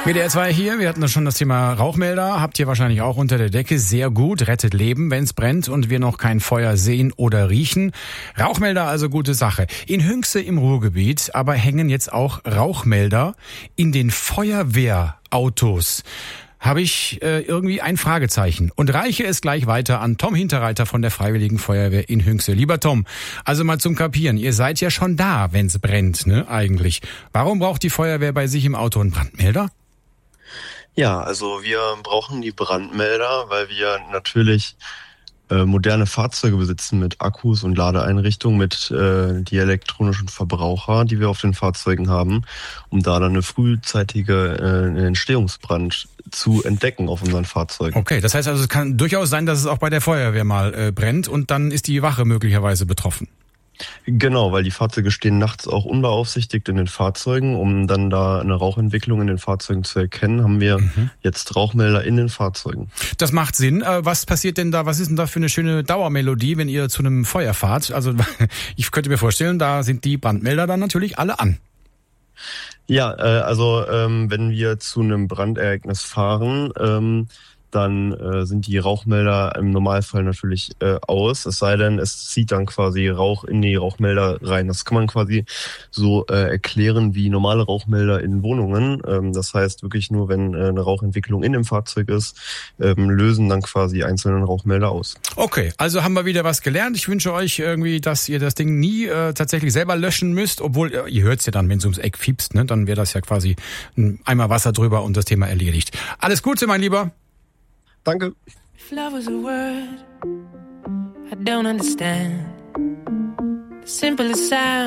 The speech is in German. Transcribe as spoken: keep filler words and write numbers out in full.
W D R zwei hier, wir hatten schon das Thema Rauchmelder, habt ihr wahrscheinlich auch unter der Decke. Sehr gut, rettet Leben, wenn es brennt und wir noch kein Feuer sehen oder riechen. Rauchmelder also gute Sache. In Hünxe im Ruhrgebiet aber hängen jetzt auch Rauchmelder in den Feuerwehrautos. Habe ich äh, irgendwie ein Fragezeichen und reiche es gleich weiter an Tom Hinterreiter von der Freiwilligen Feuerwehr in Hünxe. Lieber Tom, also mal zum Kapieren, ihr seid ja schon da, wenn es brennt, ne, eigentlich. Warum braucht die Feuerwehr bei sich im Auto einen Brandmelder? Ja, also wir brauchen die Brandmelder, weil wir natürlich äh, moderne Fahrzeuge besitzen mit Akkus und Ladeeinrichtungen, mit äh, die elektronischen Verbraucher, die wir auf den Fahrzeugen haben, um da dann eine frühzeitige äh, Entstehungsbrand zu entdecken auf unseren Fahrzeugen. Okay, das heißt also, es kann durchaus sein, dass es auch bei der Feuerwehr mal äh, brennt und dann ist die Wache möglicherweise betroffen. Genau, weil die Fahrzeuge stehen nachts auch unbeaufsichtigt in den Fahrzeugen. Um dann da eine Rauchentwicklung in den Fahrzeugen zu erkennen, haben wir mhm. jetzt Rauchmelder in den Fahrzeugen. Das macht Sinn. Was passiert denn da, was ist denn da für eine schöne Dauermelodie, wenn ihr zu einem Feuer fahrt? Also ich könnte mir vorstellen, da sind die Brandmelder dann natürlich alle an. Ja, äh, also ähm, wenn wir zu einem Brandereignis fahren, ähm, dann äh, sind die Rauchmelder im Normalfall natürlich äh, aus, es sei denn, es zieht dann quasi Rauch in die Rauchmelder rein. Das kann man quasi so äh, erklären wie normale Rauchmelder in Wohnungen. Ähm, das heißt wirklich nur, wenn äh, eine Rauchentwicklung in dem Fahrzeug ist, ähm, lösen dann quasi einzelne Rauchmelder aus. Okay, also haben wir wieder was gelernt. Ich wünsche euch irgendwie, dass ihr das Ding nie äh, tatsächlich selber löschen müsst, obwohl, äh, ihr hört es ja dann, wenn es ums Eck fiepst, ne? Dann wäre das ja quasi ein Eimer Wasser drüber und das Thema erledigt. Alles Gute, mein Lieber. Danke. If love was a word, I don't understand. The simplest sound.